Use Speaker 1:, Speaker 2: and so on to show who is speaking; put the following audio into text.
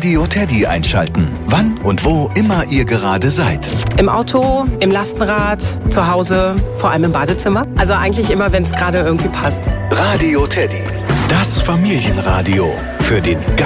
Speaker 1: Radio Teddy einschalten. Wann und wo immer ihr gerade seid.
Speaker 2: Im Auto, im Lastenrad, zu Hause, vor allem im Badezimmer. Also eigentlich immer, wenn es gerade irgendwie passt.
Speaker 1: Radio Teddy, das Familienradio für den